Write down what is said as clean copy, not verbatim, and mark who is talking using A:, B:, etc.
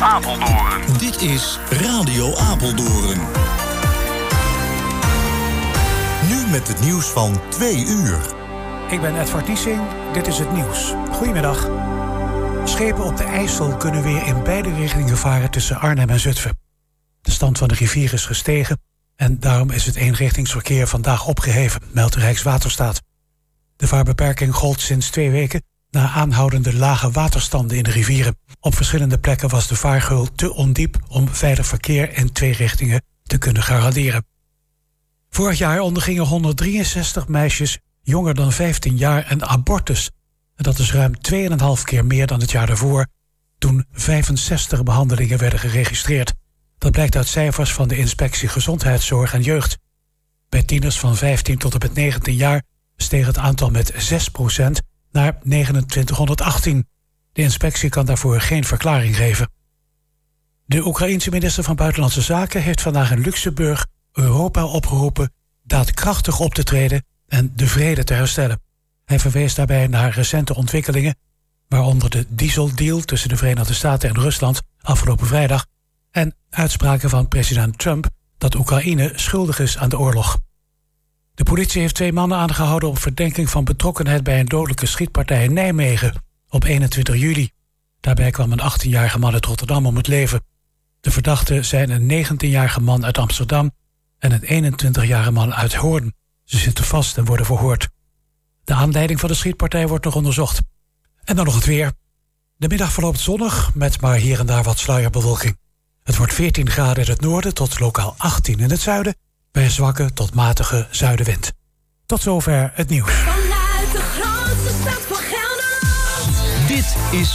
A: Apeldoorn.
B: Dit is Radio Apeldoorn. Nu met het nieuws van 2 uur.
C: Ik ben Edward Niesing, dit is het nieuws. Goedemiddag. Schepen op de IJssel kunnen weer in beide richtingen varen tussen Arnhem en Zutphen. De stand van de rivier is gestegen en daarom is het eenrichtingsverkeer vandaag opgeheven, meldt de Rijkswaterstaat. De vaarbeperking gold sinds 2 weken na aanhoudende lage waterstanden in de rivieren. Op verschillende plekken was de vaargeul te ondiep om veilig verkeer in 2 richtingen te kunnen garanderen. Vorig jaar ondergingen 163 meisjes jonger dan 15 jaar een abortus. En dat is ruim 2,5 keer meer dan het jaar daarvoor, toen 65 behandelingen werden geregistreerd. Dat blijkt uit cijfers van de Inspectie Gezondheidszorg en Jeugd. Bij tieners van 15 tot en met 19 jaar steeg het aantal met 6% naar 2918. De inspectie kan daarvoor geen verklaring geven. De Oekraïense minister van Buitenlandse Zaken heeft vandaag in Luxemburg Europa opgeroepen daadkrachtig op te treden en de vrede te herstellen. Hij verwees daarbij naar recente ontwikkelingen, waaronder de dieseldeal tussen de Verenigde Staten en Rusland afgelopen vrijdag en uitspraken van president Trump dat Oekraïne schuldig is aan de oorlog. De politie heeft 2 mannen aangehouden op verdenking van betrokkenheid bij een dodelijke schietpartij in Nijmegen op 21 juli. Daarbij kwam een 18-jarige man uit Rotterdam om het leven. De verdachten zijn een 19-jarige man uit Amsterdam en een 21-jarige man uit Hoorn. Ze zitten vast en worden verhoord. De aanleiding van de schietpartij wordt nog onderzocht. En dan nog het weer. De middag verloopt zonnig met maar hier en daar wat sluierbewolking. Het wordt 14 graden in het noorden tot lokaal 18 in het zuiden, bij een zwakke tot matige zuidenwind. Tot zover het nieuws.